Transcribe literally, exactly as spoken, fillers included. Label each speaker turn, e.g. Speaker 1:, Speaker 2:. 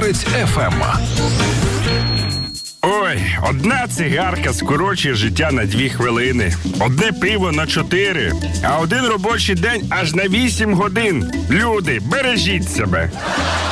Speaker 1: Перець еф ем.
Speaker 2: Ой, одна цигарка скорочує життя на дві хвилини, одне пиво на чотири, а один робочий день аж на вісім годин. Люди, бережіть себе.